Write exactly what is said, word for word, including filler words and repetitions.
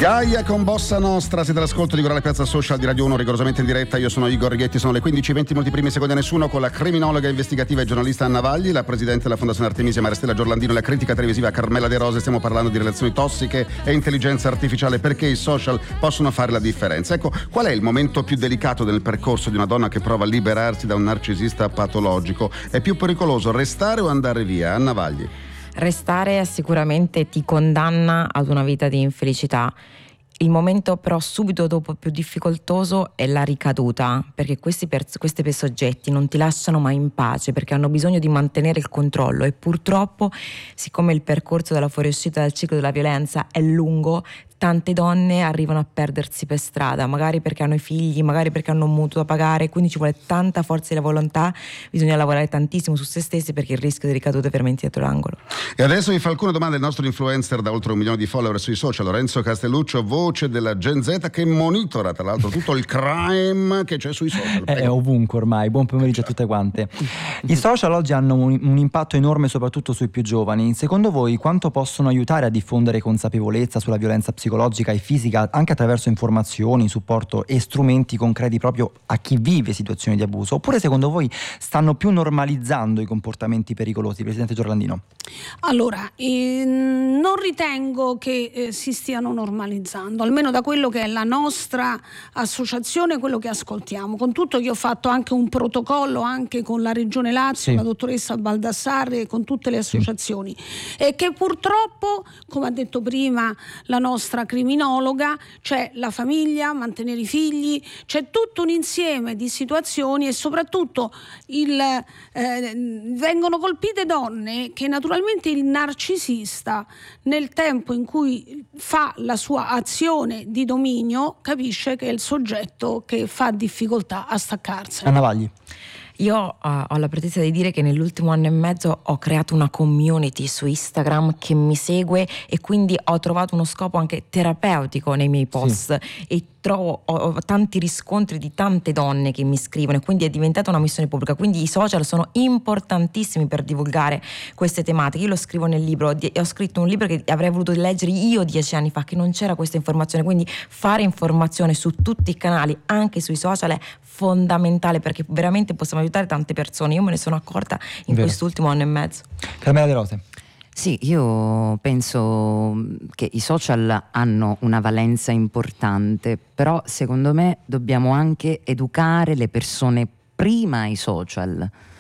Gaia con Bossa Nostra, siete all'ascolto di Gorale Piazza Social di Radio uno, rigorosamente in diretta. Io sono Igor Righetti, sono le quindici e venti minuti primi secondi a nessuno, con la criminologa investigativa e giornalista Anna Vagli, la presidente della Fondazione Artemisia Maristella Giorlandino e la critica televisiva Carmela De Rose. Stiamo parlando di relazioni tossiche e intelligenza artificiale, perché i social possono fare la differenza. Ecco, qual è il momento più delicato del percorso di una donna che prova a liberarsi da un narcisista patologico? È più pericoloso restare o andare via? Anna Vagli. Restare sicuramente ti condanna ad una vita di infelicità. Il momento però subito dopo più difficoltoso è la ricaduta, perché questi, pers- questi soggetti non ti lasciano mai in pace, perché hanno bisogno di mantenere il controllo e purtroppo, siccome il percorso della fuoriuscita dal ciclo della violenza è lungo, tante donne arrivano a perdersi per strada, magari perché hanno i figli, magari perché hanno un mutuo da pagare, quindi ci vuole tanta forza di volontà, bisogna lavorare tantissimo su se stessi, perché il rischio di ricaduta è veramente dietro l'angolo. E adesso vi fa alcune domande il nostro influencer da oltre un milione di follower sui social, Lorenzo Castelluccio, voce della Gen Z, che monitora tra l'altro tutto il crime che c'è sui social. È ovunque ormai. Buon pomeriggio a tutte quante. I social oggi hanno un, un impatto enorme soprattutto sui più giovani. Secondo voi quanto possono aiutare a diffondere consapevolezza sulla violenza psicologica e fisica, anche attraverso informazioni, supporto e strumenti concreti proprio a chi vive situazioni di abuso? Oppure secondo voi stanno più normalizzando i comportamenti pericolosi? Presidente Giorlandino. Allora, eh, non ritengo che eh, si stiano normalizzando, almeno da quello che è la nostra associazione, quello che ascoltiamo, con tutto che ho fatto anche un protocollo anche con la Regione Lazio, sì, la dottoressa Baldassarre, con tutte le associazioni, sì, e che purtroppo, come ha detto prima la nostra criminologa, c'è la famiglia, mantenere i figli, c'è tutto un insieme di situazioni e soprattutto il, eh, vengono colpite donne che naturalmente il narcisista, nel tempo in cui fa la sua azione di dominio, capisce che è il soggetto che fa difficoltà a staccarsene. Anna Vagli. Io uh, ho la pretesa di dire che nell'ultimo anno e mezzo ho creato una community su Instagram che mi segue e quindi ho trovato uno scopo anche terapeutico nei miei post, sì, e trovo ho, ho tanti riscontri di tante donne che mi scrivono e quindi è diventata una missione pubblica. Quindi i social sono importantissimi per divulgare queste tematiche. Io lo scrivo nel libro, di, ho scritto un libro che avrei voluto leggere io dieci anni fa, che non c'era questa informazione, quindi fare informazione su tutti i canali, anche sui social, è fondamentale, perché veramente possiamo aiutare tante persone. Io me ne sono accorta in Vero. quest'ultimo anno e mezzo. Carmela De Rose. Sì, io penso che i social hanno una valenza importante, però secondo me dobbiamo anche educare le persone prima ai social,